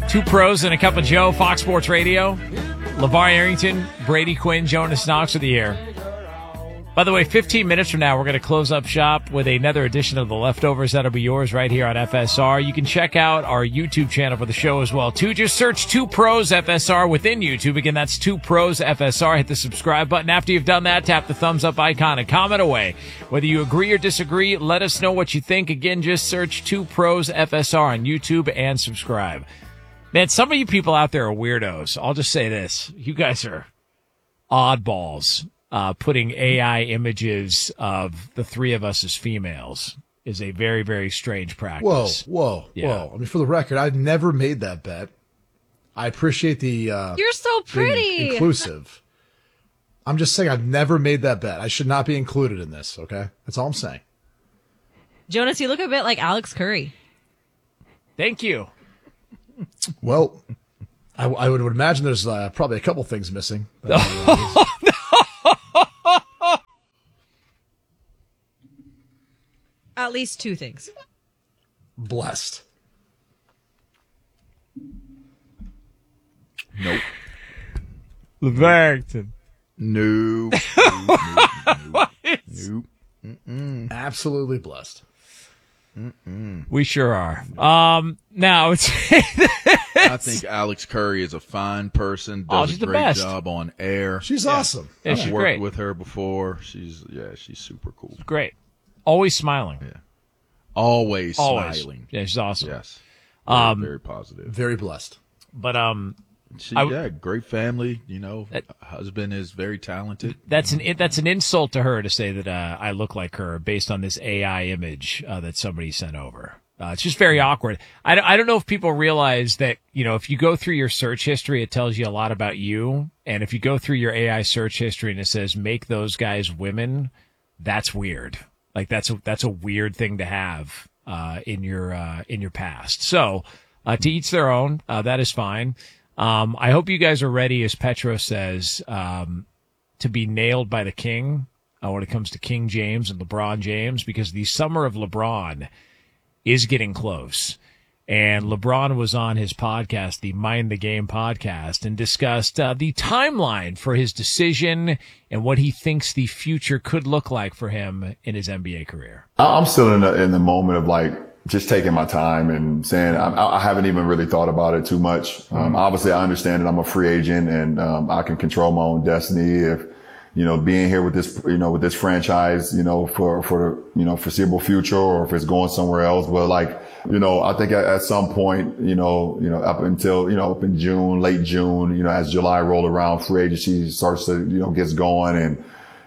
Two pros and a cup of Joe, Fox Sports Radio. LeVar Arrington, Brady Quinn, Jonas Knox with you here. By the way, 15 minutes from now, we're going to close up shop with another edition of The Leftovers. That'll be yours right here on FSR. You can check out our YouTube channel for the show as well, too. Just search Two Pros FSR within YouTube. Again, that's Two Pros FSR. Hit the subscribe button. After you've done that, tap the thumbs up icon and comment away. Whether you agree or disagree, let us know what you think. Again, just search Two Pros FSR on YouTube and subscribe. Man, some of you people out there are weirdos. I'll just say this. You guys are oddballs. Putting AI images of the three of us as females is a very, very strange practice. Whoa. I mean, for the record, I've never made that bet. I appreciate the You're so pretty. Inclusive. I'm just saying I've never made that bet. I should not be included in this, okay? That's all I'm saying. Jonas, you look a bit like Alex Curry. Thank you. Well, I would imagine there's probably a couple things missing. At least two things. Blessed. Nope. LeVar Arrington. Nope. Absolutely blessed. We sure are. Now it's I think Alex Curry is a fine person. Does she's a the great best. job on air. She's awesome. Yeah, she's I've worked great. with her before. She's super cool. Great. Always smiling. Yeah. Always smiling. Yeah, she's awesome. Yes. Very positive. Very blessed. But Great family. You know, husband is very talented. that's an insult to her to say that I look like her based on this AI image that somebody sent over. It's just very awkward. I don't know if people realize that, you know, if you go through your search history, it tells you a lot about you. And if you go through your AI search history and it says make those guys women, that's weird. Like that's a weird thing to have in your past. So to each their own. That is fine. I hope you guys are ready, as Petro says, to be nailed by the king when it comes to King James and LeBron James, because the summer of LeBron is getting close. And LeBron was on his podcast, the Mind the Game podcast, and discussed the timeline for his decision and what he thinks the future could look like for him in his NBA career. I'm still in the moment of like just taking my time and saying I haven't even really thought about it too much. Obviously, I understand that I'm a free agent and I can control my own destiny. If you know, being here with this franchise, you know, for the foreseeable future, or if it's going somewhere else. But like, you know, I think at some point, you know, up until, up in June, late June, as July roll around, free agency starts to, gets going, and,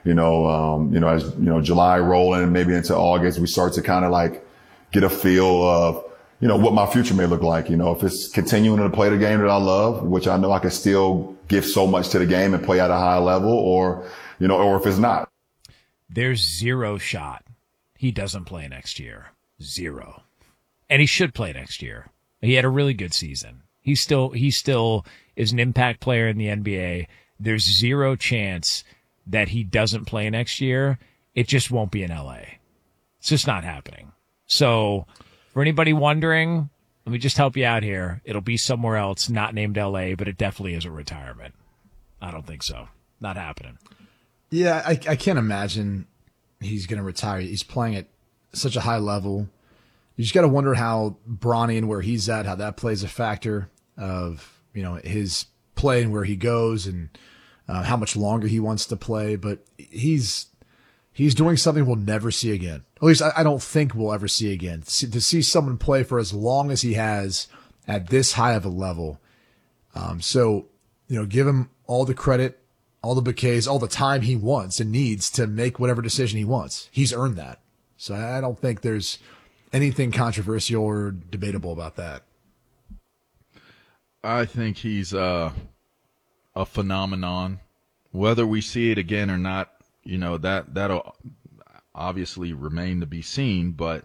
as, July rolling, maybe into August, we start to kind of like get a feel of, what my future may look like. If it's continuing to play the game that I love, which I know I can still give so much to the game and play at a high level, or if it's not. There's zero shot he doesn't play next year. Zero. And he should play next year. He had a really good season. He still is an impact player in the NBA. There's zero chance that he doesn't play next year. It just won't be in LA. It's just not happening. So for anybody wondering, let me just help you out here. It'll be somewhere else, not named LA, but it definitely is a retirement. I don't think so. Not happening. Yeah, I can't imagine he's going to retire. He's playing at such a high level. You just got to wonder how Bronny and where he's at, how that plays a factor of, his play and where he goes, and how much longer he wants to play. But he's doing something we'll never see again. At least I don't think we'll ever see again. To see someone play for as long as he has at this high of a level. So, give him all the credit, all the bouquets, all the time he wants and needs to make whatever decision he wants. He's earned that. So I don't think there's anything controversial or debatable about that. I think he's a phenomenon. Whether we see it again or not, that'll obviously remain to be seen. But,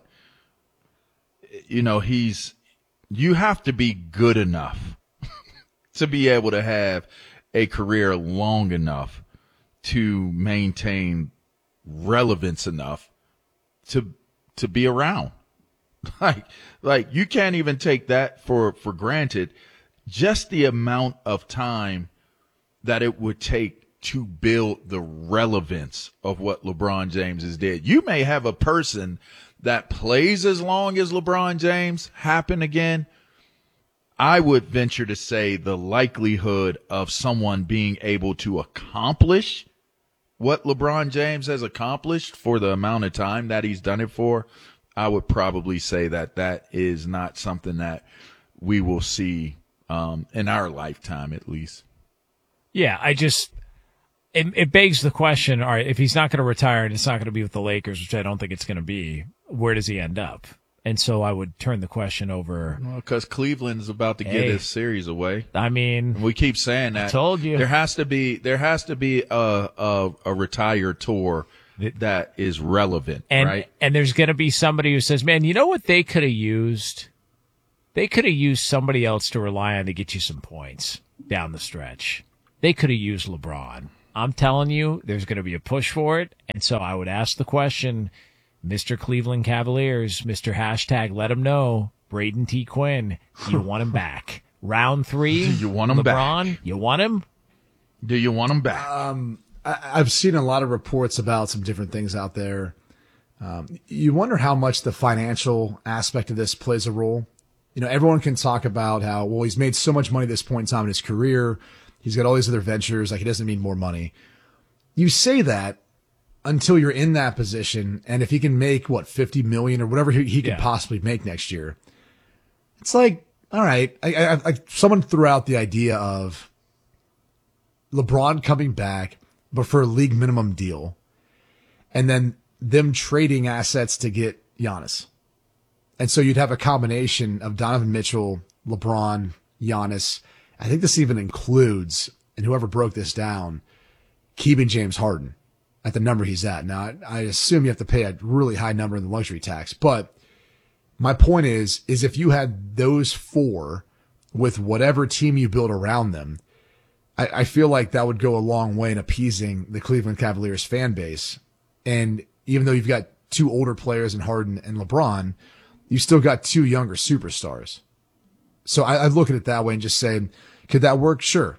you have to be good enough to be able to have a career long enough to maintain relevance enough to be around. Like you can't even take that for granted. just the amount of time that it would take to build the relevance of what LeBron James has did. You may have a person that plays as long as LeBron James happen again. I would venture to say the likelihood of someone being able to accomplish what LeBron James has accomplished for the amount of time that he's done it for, I would probably say that that is not something that we will see in our lifetime, at least. Yeah, it begs the question, all right, if he's not going to retire and it's not going to be with the Lakers, which I don't think it's going to be, where does he end up? And so I would turn the question over. Well, because Cleveland's about to give this series away. I mean, we keep saying that. I told you. There has to be a retired tour that is relevant, right? And there's going to be somebody who says, man, you know what they could have used? They could have used somebody else to rely on to get you some points down the stretch. They could have used LeBron. I'm telling you, there's going to be a push for it. And so I would ask the question, Mr. Cleveland Cavaliers, Mr. hashtag, let him know, Braden T. Quinn, you want him back. Round 3, you want him LeBron, back. You want him? Do you want him back? I've seen a lot of reports about some different things out there. You wonder how much the financial aspect of this plays a role. You know, everyone can talk about how, well, he's made so much money at this point in time in his career. He's got all these other ventures. Like, he doesn't need more money. You say that until you're in that position. And if he can make, what, 50 million or whatever he could possibly make next year, it's like, all right. Someone threw out the idea of LeBron coming back, but for a league minimum deal, and then them trading assets to get Giannis. And so you'd have a combination of Donovan Mitchell, LeBron, Giannis. I think this even includes, and whoever broke this down, keeping James Harden at the number he's at. Now, I assume you have to pay a really high number in the luxury tax. But my point is if you had those four with whatever team you build around them, I feel like that would go a long way in appeasing the Cleveland Cavaliers fan base. And even though you've got two older players in Harden and LeBron, you still got two younger superstars. So I look at it that way and just say, could that work? Sure.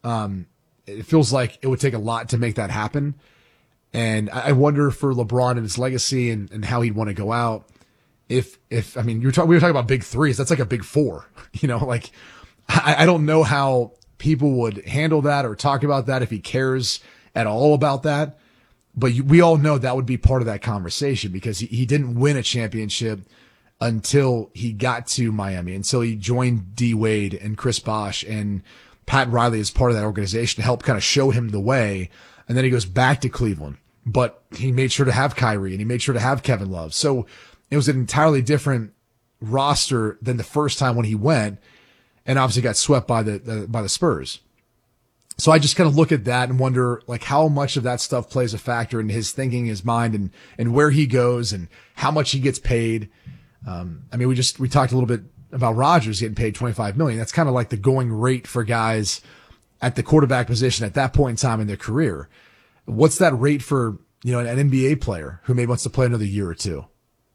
It feels like it would take a lot to make that happen. And I wonder for LeBron and his legacy and how he'd want to go out. If I mean, we were talking about big threes. That's like a big four, you know, like I don't know how people would handle that or talk about that if he cares at all about that. But we all know that would be part of that conversation because he didn't win a championship until he got to Miami, until he joined D Wade and Chris Bosh and Pat Riley as part of that organization to help kind of show him the way. And then he goes back to Cleveland, but he made sure to have Kyrie and he made sure to have Kevin Love. So it was an entirely different roster than the first time when he went, and obviously got swept by the Spurs. So I just kind of look at that and wonder like how much of that stuff plays a factor in his thinking, his mind, and where he goes and how much he gets paid. I mean, we talked a little bit about Rodgers getting paid $25 million. That's kind of like the going rate for guys at the quarterback position at that point in time in their career. What's that rate for, you know, an NBA player who maybe wants to play another year or two?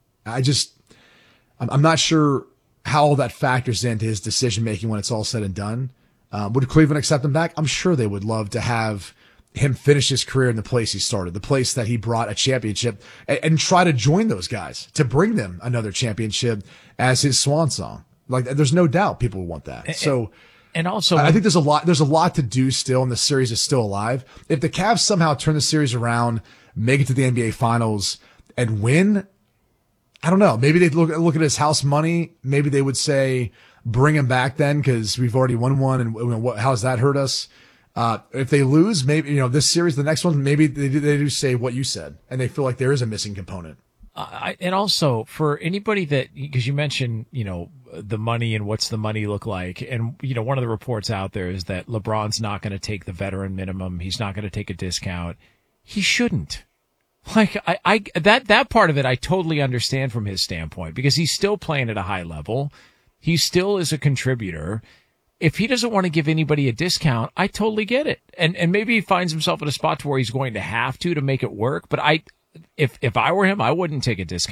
I'm not sure how all that factors into his decision making when it's all said and done. Would Cleveland accept him back? I'm sure they would love to have him finish his career in the place he started, the place that he brought a championship, and try to join those guys to bring them another championship as his swan song. Like, there's no doubt people would want that. So, and also, I think there's a lot to do still, and the series is still alive. If the Cavs somehow turn the series around, make it to the NBA Finals, and win, I don't know. Maybe they'd look at his house money. Maybe they would say, bring him back then because we've already won one, and how's that hurt us? If they lose, maybe, you know, this series, the next one, maybe they do say what you said, and they feel like there is a missing component. And also for anybody that, because you mentioned, you know, the money and what's the money look like. And, you know, one of the reports out there is that LeBron's not going to take the veteran minimum. He's not going to take a discount. He shouldn't. Like, that part of it, I totally understand from his standpoint because he's still playing at a high level. He still is a contributor. If he doesn't want to give anybody a discount, I totally get it. And maybe he finds himself in a spot to where he's going to have to make it work. But if I were him, I wouldn't take a discount.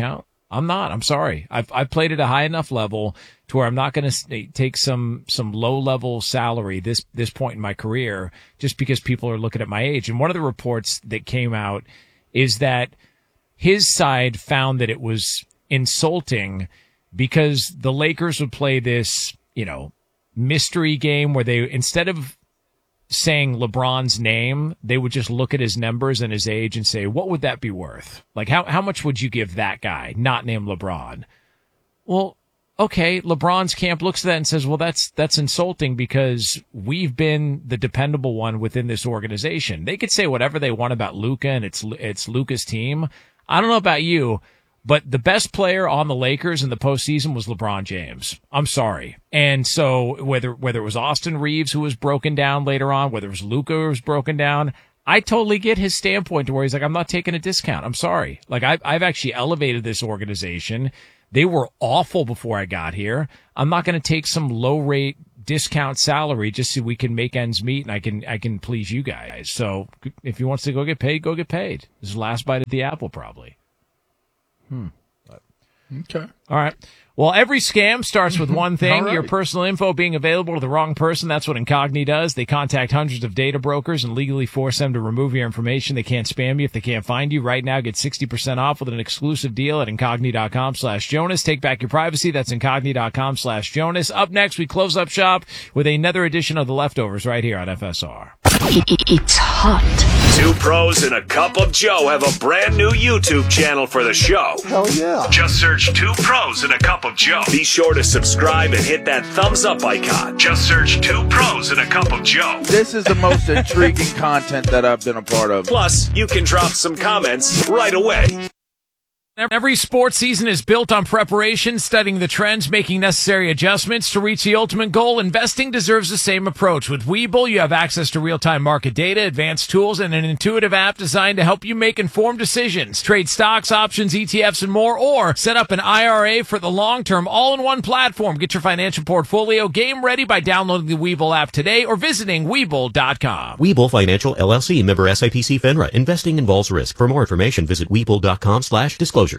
I'm not. I'm sorry. I've played at a high enough level to where I'm not going to take some low level salary this point in my career just because people are looking at my age. And one of the reports that came out is that his side found that it was insulting because the Lakers would play this, mystery game where they, instead of saying LeBron's name, they would just look at his numbers and his age and say, what would that be worth? Like, how much would you give that guy, not named LeBron? Well, okay, LeBron's camp looks at that and says, well, that's insulting because we've been the dependable one within this organization. They could say whatever they want about Luka and it's Luka's team. I don't know about you, but the best player on the Lakers in the postseason was LeBron James. I'm sorry. And so whether it was Austin Reeves who was broken down later on, whether it was Luka who was broken down, I totally get his standpoint to where he's like, I'm not taking a discount. I'm sorry. Like I've actually elevated this organization. They were awful before I got here. I'm not going to take some low rate discount salary just so we can make ends meet and I can please you guys. So if he wants to go get paid, go get paid. This is the last bite at the apple probably. Okay. All right. Well, every scam starts with one thing, All right. your personal info being available to the wrong person. That's what Incogni does. They contact hundreds of data brokers and legally force them to remove your information. They can't spam you if they can't find you. Right now, get 60% off with an exclusive deal at Incogni.com/Jonas. Take back your privacy. That's Incogni.com/Jonas. Up next, we close up shop with another edition of The Leftovers right here on FSR. It's hot. Two pros and a cup of Joe have a brand new YouTube channel for the show. Hell yeah. Just search Two Pros and a Cup of Joe. Be sure to subscribe and hit that thumbs up icon. Just search Two Pros and a Cup of Joe. This is the most intriguing content that I've been a part of. Plus, you can drop some comments right away. Every sports season is built on preparation, studying the trends, making necessary adjustments to reach the ultimate goal. Investing deserves the same approach. With Webull, you have access to real-time market data, advanced tools, and an intuitive app designed to help you make informed decisions. Trade stocks, options, ETFs, and more, or set up an IRA for the long term, all-in-one platform. Get your financial portfolio game ready by downloading the Webull app today or visiting Webull.com. Webull Financial LLC, member SIPC FINRA. Investing involves risk. For more information, visit Webull.com/disclosures.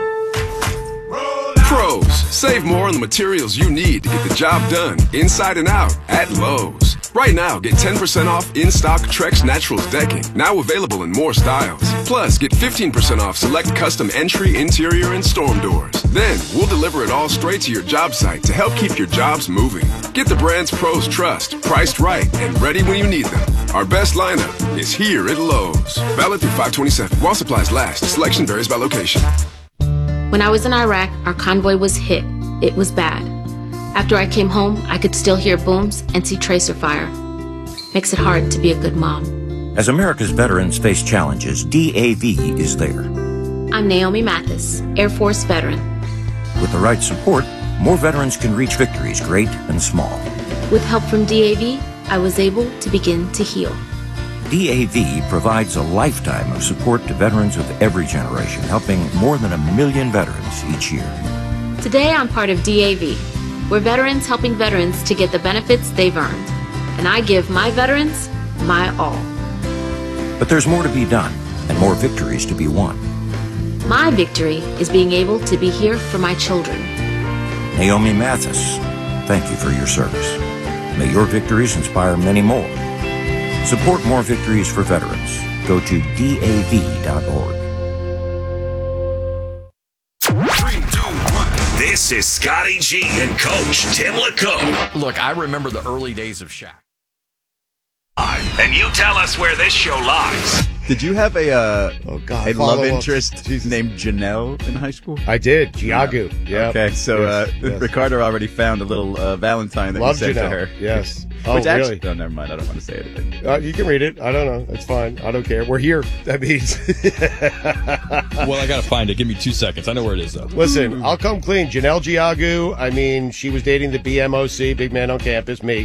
Pros, save more on the materials you need to get the job done inside and out at Lowe's. Right now, get 10% off in-stock Trex Naturals decking, now available in more styles. Plus, get 15% off select custom entry, interior, and storm doors. Then, we'll deliver it all straight to your job site to help keep your jobs moving. Get the brands pros trust, priced right, and ready when you need them. Our best lineup is here at Lowe's. Valid through 5/27. While supplies last. Selection varies by location. When I was in Iraq, our convoy was hit. It was bad. After I came home, I could still hear booms and see tracer fire. Makes it hard to be a good mom. As America's veterans face challenges, DAV is there. I'm Naomi Mathis, Air Force veteran. With the right support, more veterans can reach victories great and small. With help from DAV, I was able to begin to heal. DAV provides a lifetime of support to veterans of every generation, helping more than 1 million veterans each year. Today, I'm part of DAV. We're veterans helping veterans to get the benefits they've earned. And I give my veterans my all. But there's more to be done and more victories to be won. My victory is being able to be here for my children. Naomi Mathis, thank you for your service. May your victories inspire many more. Support more victories for veterans. Go to DAV.org. 3, 2, 1. This is Scotty G and Coach Tim LeComb. Look, I remember the early days of Shaq. And you tell us where this show lies. Did you have a love interest named Janelle in high school? I did. Giagu. Yeah. Okay, so yes. Ricardo already found a little Valentine that Love he sent Janelle. to her. Yes. Which Oh, actually, really? no, never mind. I don't want to say anything. You can read it. I don't know. It's fine. I don't care. We're here. That means. Well, I got to find it. Give me 2 seconds. I know where it is, though. Listen, I'll come clean. Janelle Giagu. I mean, she was dating the BMOC, big man on campus, me.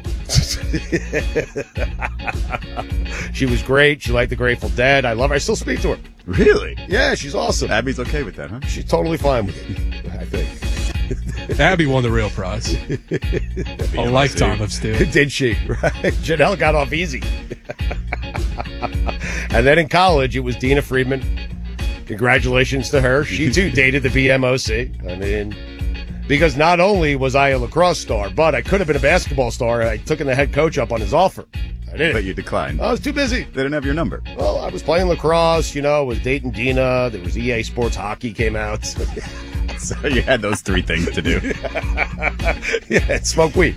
She was great. She liked the Grateful Dead. I love her. I still speak to her. Really? Yeah, she's awesome. Abby's okay with that, huh? She's totally fine with it, I think. Abby won the real prize. A lifetime of steel. Did she? Right. Janelle got off easy. And then in college, it was Dina Friedman. Congratulations to her. She, too, dated the BMOC. I mean, because not only was I a lacrosse star, but I could have been a basketball star. I took in the head coach up on his offer. I didn't. But you declined. I was too busy. They didn't have your number. Well, I was playing lacrosse, was dating Dina. There was EA Sports Hockey came out. So you had those 3 things to do. Yeah, and smoke weed.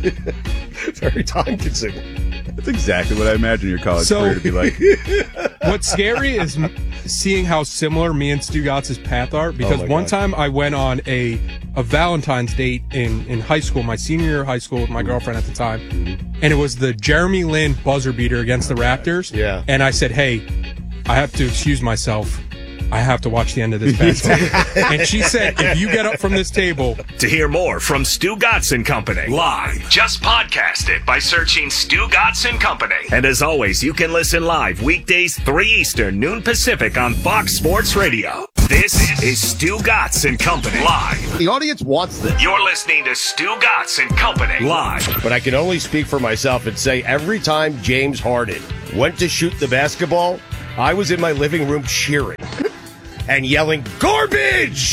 Very time consuming. That's exactly what I imagine your college career to be like. What's scary is seeing how similar me and Stu Gotz's path are, because one time I went on a Valentine's date in high school, my senior year of high school with my girlfriend at the time, and it was the Jeremy Lin buzzer beater against the Raptors. Yeah. And I said, hey, I have to excuse myself. I have to watch the end of this basketball. And she said, if you get up from this table. To hear more from Stu Gatz and Company live, just podcast it by searching Stu Gatz and Company. And as always, you can listen live weekdays 3 Eastern, noon Pacific on Fox Sports Radio. This is Stu Gatz and Company live. The audience wants this. You're listening to Stu Gatz and Company live. But I can only speak for myself and say every time James Harden went to shoot the basketball, I was in my living room cheering. And yelling, garbage!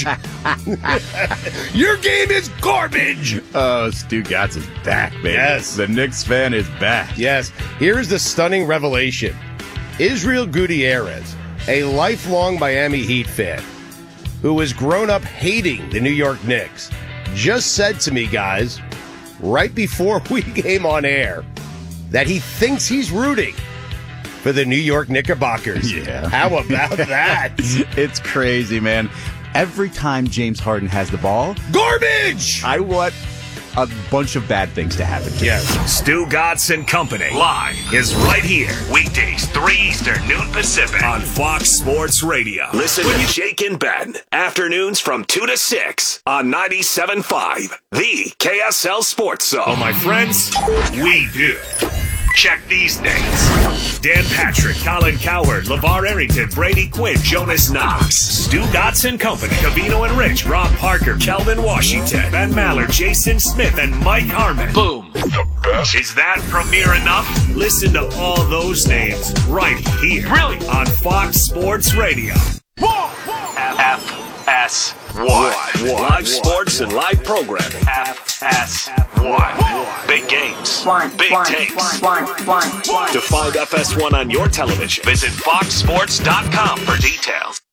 Your game is garbage! Oh, Stu Gatz is back, baby. Yes. The Knicks fan is back. Yes. Here is the stunning revelation. Israel Gutierrez, a lifelong Miami Heat fan, who has grown up hating the New York Knicks, just said to me, guys, right before we came on air, that he thinks he's rooting for the New York Knickerbockers. Yeah. How about that? It's crazy, man. Every time James Harden has the ball, garbage! I want a bunch of bad things to happen to him. Yes. Stu Gatz and Company live is right here. Weekdays, 3 Eastern, noon Pacific on Fox Sports Radio. Listen to Jake and Ben. Afternoons from 2 to 6 on 97.5. The KSL Sports Zone. Oh, my friends, we do. Check these names. Dan Patrick, Colin Cowherd, LeVar Arrington, Brady Quinn, Jonas Knox, Stu Gatz and Company, Cavino and Rich, Rob Parker, Kelvin Washington, Ben Maller, Jason Smith, and Mike Harmon. Boom. The best. Is that premiere enough? Listen to all those names right here. Really? On Fox Sports Radio. FS1. Live sports and live programming. FS1. Big games. Big takes. To find FS1 on your television, visit foxsports.com for details.